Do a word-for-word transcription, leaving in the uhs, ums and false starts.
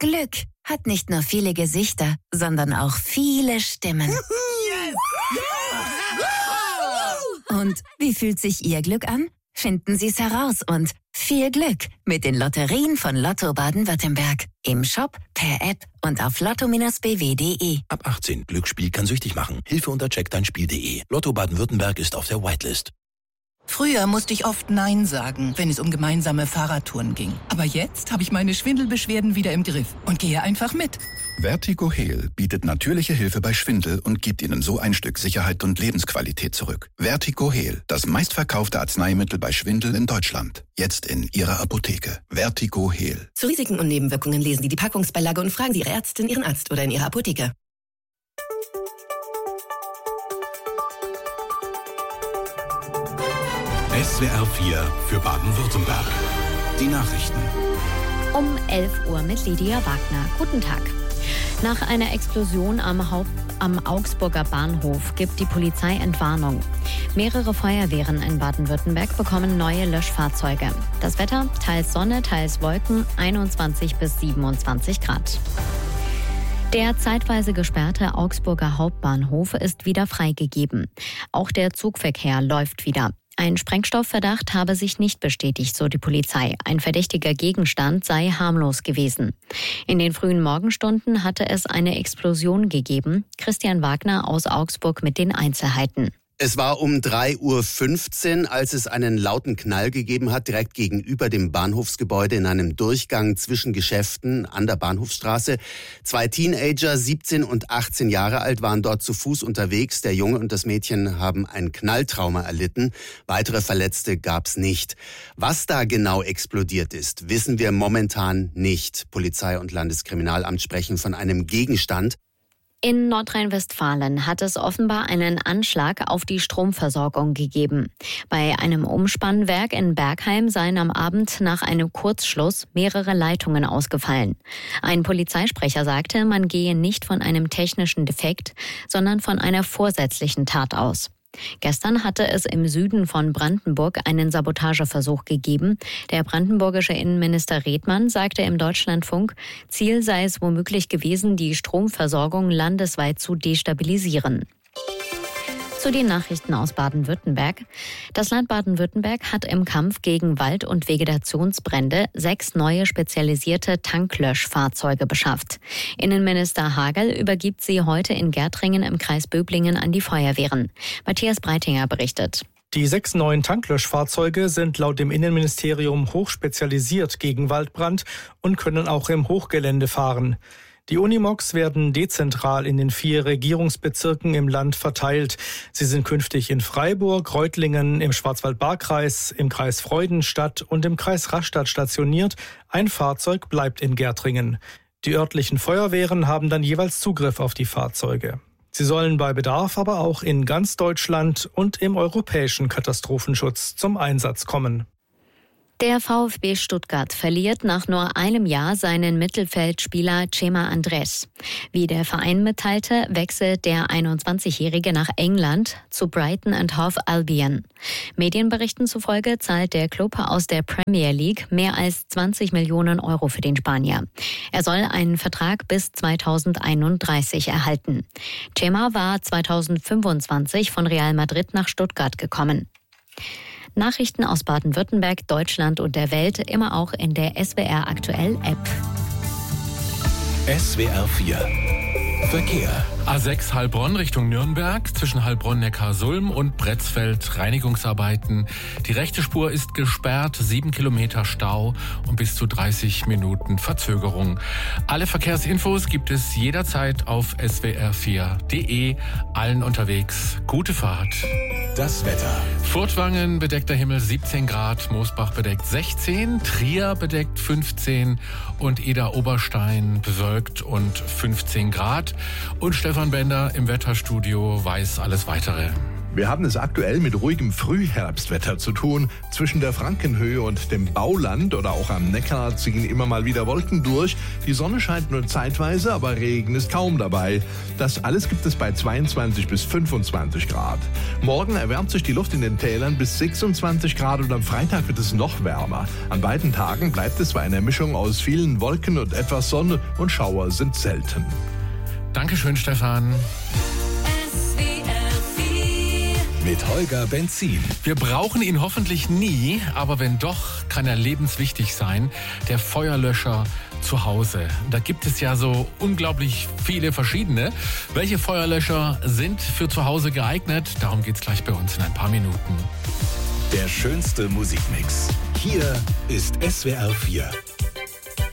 Glück hat nicht nur viele Gesichter, sondern auch viele Stimmen. Yes! Ja! Und wie fühlt sich Ihr Glück an? Finden Sie es heraus und viel Glück mit den Lotterien von Lotto Baden-Württemberg. Im Shop, per App und auf lotto Bindestrich b w punkt d e. Ab achtzehn. Glücksspiel kann süchtig machen. Hilfe unter check dein Spiel punkt d e. Lotto Baden-Württemberg ist auf der Whitelist. Früher musste ich oft Nein sagen, wenn es um gemeinsame Fahrradtouren ging. Aber jetzt habe ich meine Schwindelbeschwerden wieder im Griff und gehe einfach mit. Vertigo Heal bietet natürliche Hilfe bei Schwindel und gibt Ihnen so ein Stück Sicherheit und Lebensqualität zurück. Vertigo Heal, das meistverkaufte Arzneimittel bei Schwindel in Deutschland. Jetzt in Ihrer Apotheke. Vertigo Heal. Zu Risiken und Nebenwirkungen lesen Sie die Packungsbeilage und fragen Sie Ihre Ärztin, Ihren Arzt oder in Ihrer Apotheke. S W R vier für Baden-Württemberg. Die Nachrichten. Um elf Uhr mit Lydia Wagner. Guten Tag. Nach einer Explosion am, Haupt, am Augsburger Bahnhof gibt die Polizei Entwarnung. Mehrere Feuerwehren in Baden-Württemberg bekommen neue Löschfahrzeuge. Das Wetter, teils Sonne, teils Wolken, einundzwanzig bis siebenundzwanzig Grad. Der zeitweise gesperrte Augsburger Hauptbahnhof ist wieder freigegeben. Auch der Zugverkehr läuft wieder. Ein Sprengstoffverdacht habe sich nicht bestätigt, so die Polizei. Ein verdächtiger Gegenstand sei harmlos gewesen. In den frühen Morgenstunden hatte es eine Explosion gegeben. Christian Wagner aus Augsburg mit den Einzelheiten. Es war um drei Uhr fünfzehn, als es einen lauten Knall gegeben hat, direkt gegenüber dem Bahnhofsgebäude in einem Durchgang zwischen Geschäften an der Bahnhofsstraße. Zwei Teenager, siebzehn und achtzehn Jahre alt, waren dort zu Fuß unterwegs. Der Junge und das Mädchen haben ein Knalltrauma erlitten. Weitere Verletzte gab's nicht. Was da genau explodiert ist, wissen wir momentan nicht. Polizei und Landeskriminalamt sprechen von einem Gegenstand. In Nordrhein-Westfalen hat es offenbar einen Anschlag auf die Stromversorgung gegeben. Bei einem Umspannwerk in Bergheim seien am Abend nach einem Kurzschluss mehrere Leitungen ausgefallen. Ein Polizeisprecher sagte, man gehe nicht von einem technischen Defekt, sondern von einer vorsätzlichen Tat aus. Gestern hatte es im Süden von Brandenburg einen Sabotageversuch gegeben. Der brandenburgische Innenminister Redmann sagte im Deutschlandfunk, Ziel sei es womöglich gewesen, die Stromversorgung landesweit zu destabilisieren. Zu den Nachrichten aus Baden-Württemberg. Das Land Baden-Württemberg hat im Kampf gegen Wald- und Vegetationsbrände sechs neue spezialisierte Tanklöschfahrzeuge beschafft. Innenminister Hagel übergibt sie heute in Gärtringen im Kreis Böblingen an die Feuerwehren. Matthias Breitinger berichtet. Die sechs neuen Tanklöschfahrzeuge sind laut dem Innenministerium hochspezialisiert gegen Waldbrand und können auch im Hochgelände fahren. Die Unimogs werden dezentral in den vier Regierungsbezirken im Land verteilt. Sie sind künftig in Freiburg, Reutlingen, im Schwarzwald-Baar-Kreis, im Kreis Freudenstadt und im Kreis Rastatt stationiert. Ein Fahrzeug bleibt in Gärtringen. Die örtlichen Feuerwehren haben dann jeweils Zugriff auf die Fahrzeuge. Sie sollen bei Bedarf aber auch in ganz Deutschland und im europäischen Katastrophenschutz zum Einsatz kommen. Der VfB Stuttgart verliert nach nur einem Jahr seinen Mittelfeldspieler Cema Andrés. Wie der Verein mitteilte, wechselt der einundzwanzigjährige nach England zu Brighton and Hove Albion. Medienberichten zufolge zahlt der Klub aus der Premier League mehr als zwanzig Millionen Euro für den Spanier. Er soll einen Vertrag bis zweitausendeinunddreißig erhalten. Cema war zweitausendfünfundzwanzig von Real Madrid nach Stuttgart gekommen. Nachrichten aus Baden-Württemberg, Deutschland und der Welt immer auch in der S W R Aktuell App. S W R vier Verkehr. A sechs Heilbronn Richtung Nürnberg, zwischen Heilbronn-Neckarsulm und Bretzfeld Reinigungsarbeiten. Die rechte Spur ist gesperrt, sieben Kilometer Stau und bis zu dreißig Minuten Verzögerung. Alle Verkehrsinfos gibt es jederzeit auf s w r vier punkt d e. Allen unterwegs gute Fahrt. Das Wetter. Furtwangen bedeckter Himmel siebzehn Grad, Moosbach bedeckt sechzehn, Trier bedeckt fünfzehn und Eder-Oberstein bewölkt und fünfzehn Grad. Und Stefan Bender im Wetterstudio weiß alles Weitere. Wir haben es aktuell mit ruhigem Frühherbstwetter zu tun. Zwischen der Frankenhöhe und dem Bauland oder auch am Neckar ziehen immer mal wieder Wolken durch. Die Sonne scheint nur zeitweise, aber Regen ist kaum dabei. Das alles gibt es bei zweiundzwanzig bis fünfundzwanzig Grad. Morgen erwärmt sich die Luft in den Tälern bis sechsundzwanzig Grad und am Freitag wird es noch wärmer. An beiden Tagen bleibt es bei einer Mischung aus vielen Wolken und etwas Sonne und Schauer sind selten. Dankeschön, Stefan. Mit Holger Benzin. Wir brauchen ihn hoffentlich nie, aber wenn doch, kann er lebenswichtig sein. Der Feuerlöscher zu Hause. Da gibt es ja so unglaublich viele verschiedene. Welche Feuerlöscher sind für zu Hause geeignet? Darum geht's gleich bei uns in ein paar Minuten. Der schönste Musikmix. Hier ist S W R vier.